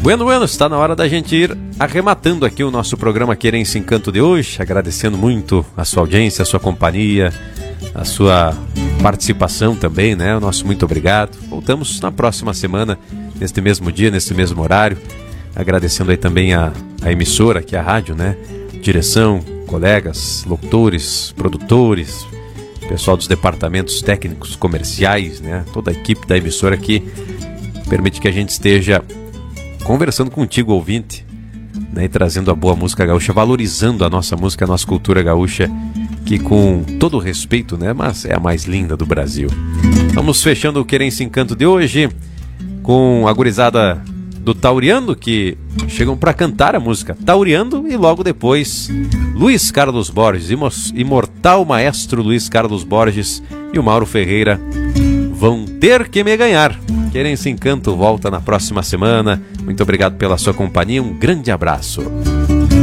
Bueno, está na hora da gente ir arrematando aqui o nosso programa Querência Encanto de hoje, agradecendo muito a sua audiência, a sua companhia, a sua participação também, né? O nosso muito obrigado. Voltamos na próxima semana, neste mesmo dia, neste mesmo horário, agradecendo aí também a emissora, aqui a rádio, né? Direção, colegas, locutores, produtores, pessoal dos departamentos técnicos, comerciais, né? Toda a equipe da emissora que permite que a gente esteja conversando contigo, ouvinte, né, e trazendo a boa música gaúcha, valorizando a nossa música, a nossa cultura gaúcha, que com todo respeito, né, mas é a mais linda do Brasil. Vamos fechando o Querência Encanto de hoje com a gurizada do Tauriando, que chegam para cantar a música Tauriando, e logo depois Luiz Carlos Borges, imortal maestro Luiz Carlos Borges e o Mauro Ferreira, Vão Ter Que Me Ganhar. Querência Encanto volta na próxima semana. Muito obrigado pela sua companhia, um grande abraço.